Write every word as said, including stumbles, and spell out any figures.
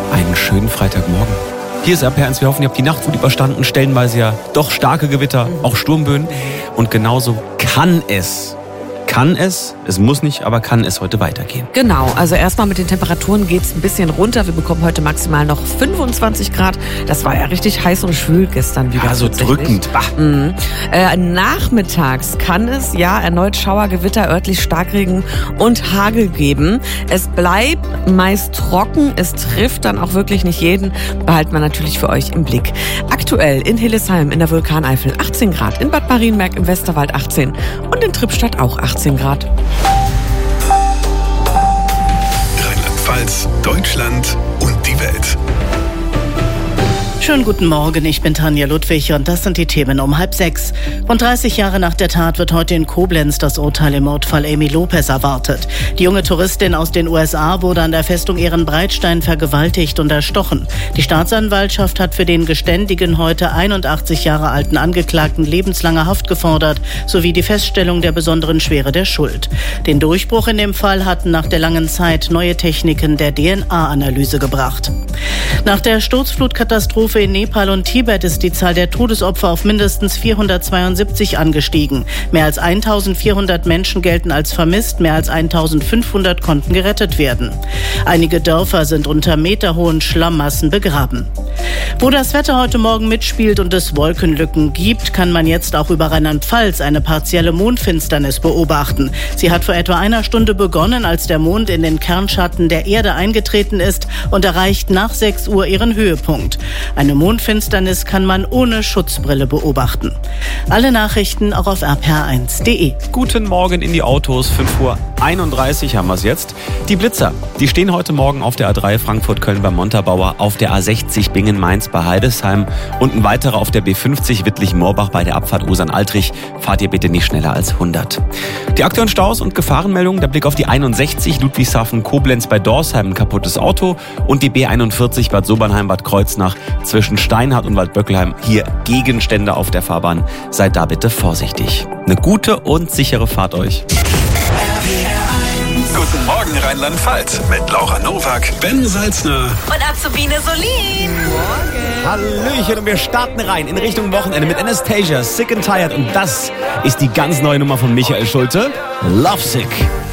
Einen schönen Freitagmorgen. Hier ist R P R eins. Wir hoffen, ihr habt die Nacht gut überstanden. Stellenweise ja doch starke Gewitter, auch Sturmböen. Und genauso kann es, kann es, es muss nicht, aber kann es heute weitergehen. Genau, also erstmal mit den Temperaturen geht es ein bisschen runter. Wir bekommen heute maximal noch fünfundzwanzig Grad. Das war ja richtig heiß und schwül gestern wieder. Ja, so drückend. Mhm. Äh, nachmittags kann es ja erneut Schauer, Gewitter, örtlich Starkregen und Hagel geben. Es bleibt meist trocken. Es trifft dann auch wirklich nicht jeden. Behalten wir natürlich für euch im Blick. Aktuell in Hillesheim in der Vulkaneifel achtzehn Grad, in Bad Marienberg im Westerwald achtzehn und in Trippstadt auch achtzehn Grad. Rheinland-Pfalz, Deutschland und die Welt. Schönen guten Morgen, ich bin Tanja Ludwig und das sind die Themen um halb sechs. Rund dreißig Jahre nach der Tat wird heute in Koblenz das Urteil im Mordfall Amy Lopez erwartet. Die junge Touristin aus den U S A wurde an der Festung Ehrenbreitstein vergewaltigt und erstochen. Die Staatsanwaltschaft hat für den geständigen, heute einundachtzig Jahre alten Angeklagten lebenslange Haft gefordert, sowie die Feststellung der besonderen Schwere der Schuld. Den Durchbruch in dem Fall hatten nach der langen Zeit neue Techniken der D N A-Analyse gebracht. Nach der Sturzflutkatastrophe in Nepal und Tibet ist die Zahl der Todesopfer auf mindestens vierhundertzweiundsiebzig angestiegen. Mehr als eintausendvierhundert Menschen gelten als vermisst, mehr als eintausendfünfhundert konnten gerettet werden. Einige Dörfer sind unter meterhohen Schlammmassen begraben. Wo das Wetter heute Morgen mitspielt und es Wolkenlücken gibt, kann man jetzt auch über Rheinland-Pfalz eine partielle Mondfinsternis beobachten. Sie hat vor etwa einer Stunde begonnen, als der Mond in den Kernschatten der Erde eingetreten ist und erreicht nach sechs Uhr ihren Höhepunkt. Eine Mondfinsternis kann man ohne Schutzbrille beobachten. Alle Nachrichten auch auf r p r eins punkt d e. Guten Morgen in die Autos, fünf Uhr einunddreißig haben wir es jetzt. Die Blitzer, die stehen heute Morgen auf der A drei Frankfurt-Köln bei Montabaur, auf der A sechzig Bingen-Mainz bei Heidesheim und ein weiterer auf der B fünfzig Wittlich-Moorbach bei der Abfahrt Usan-Altrich. Fahrt ihr bitte nicht schneller als hundert. Die aktuellen Staus und Gefahrenmeldungen, der Blick auf die einundsechzig Ludwigshafen-Koblenz bei Dorsheim, ein kaputtes Auto und die B einundvierzig Bad Sobernheim-Bad Kreuznach zwischen Steinhardt und Waldböckelheim. Hier Gegenstände auf der Fahrbahn. Seid da bitte vorsichtig. Eine gute und sichere Fahrt euch. Guten Morgen Rheinland-Pfalz mit Laura Nowak, Ben Salzner und Azubine Solin. Hallöchen und wir starten rein in Richtung Wochenende mit Anastasia, Sick and Tired und das ist die ganz neue Nummer von Michael Schulte, Lovesick.